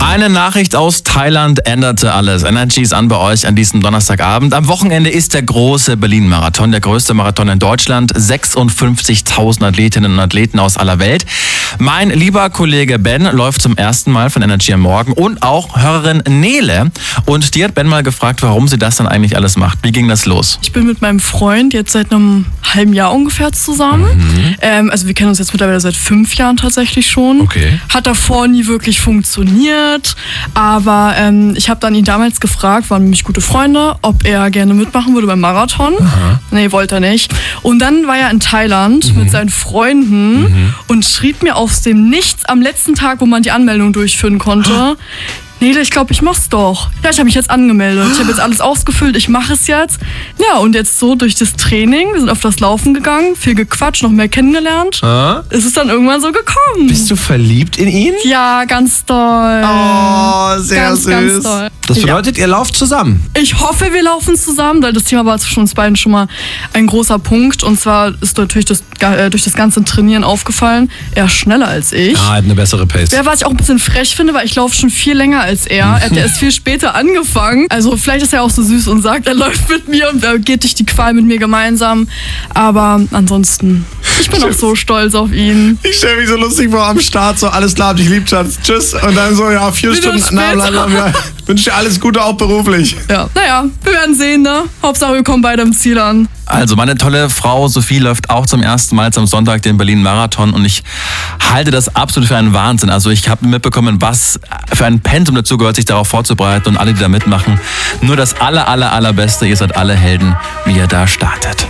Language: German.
Eine Nachricht aus Thailand änderte alles. Energy ist an bei euch an diesem Donnerstagabend. Am Wochenende ist der große Berlin-Marathon, der größte Marathon in Deutschland. 56.000 Athletinnen und Athleten aus aller Welt. Mein lieber Kollege Ben läuft zum ersten Mal von Energy am Morgen und auch Hörerin Nele. Und die hat Ben mal gefragt, warum sie das dann eigentlich alles macht. Wie ging das los? Ich bin mit meinem Freund jetzt seit einem halben Jahr ungefähr zusammen. Also wir kennen uns jetzt mittlerweile seit 5 Jahren tatsächlich schon. Okay. Hat davor nie wirklich funktioniert. Aber ich habe dann ihn damals gefragt, waren nämlich gute Freunde, ob er gerne mitmachen würde beim Marathon. Nee, wollte er nicht. Und dann war er in Thailand mit seinen Freunden und schrieb mir aus dem Nichts am letzten Tag, wo man die Anmeldung durchführen konnte: Nele, ich glaube, ich mach's doch. Ja, ich habe mich jetzt angemeldet. Ich habe jetzt alles ausgefüllt, ich mache es jetzt. Ja, und jetzt so durch das Training, wir sind auf das Laufen gegangen, viel gequatscht, noch mehr kennengelernt. Ist es dann irgendwann so gekommen. Bist du verliebt in ihn? Ja, ganz doll. Oh, sehr süß. Ganz doll. Das bedeutet, ihr lauft zusammen. Ich hoffe, wir laufen zusammen, weil das Thema war zwischen uns beiden schon mal ein großer Punkt. Und zwar ist natürlich durch das ganze Trainieren aufgefallen, er ist schneller als ich. Ah, hat eine bessere Pace. Ja, was ich auch ein bisschen frech finde, weil ich laufe schon viel länger als er. Er hat ja erst viel später angefangen. Also vielleicht ist er auch so süß und sagt, er läuft mit mir und er geht durch die Qual mit mir gemeinsam. Aber ansonsten, ich bin auch so stolz auf ihn. Ich stelle mich so lustig vor am Start, so alles klar, dich lieb, Schatz, tschüss. Und dann so, ja, 4 Stunden, wünsche dir alles Gute, auch beruflich. Ja, naja, wir werden sehen, ne? Hauptsache, wir kommen beide am Ziel an. Also meine tolle Frau Sophie läuft auch zum ersten Mal am Sonntag den Berlin-Marathon und ich halte das absolut für einen Wahnsinn. Also ich habe mitbekommen, was für ein Pensum dazu gehört, sich darauf vorzubereiten und alle, die da mitmachen. Nur das allerbeste, ihr seid alle Helden, wie ihr da startet.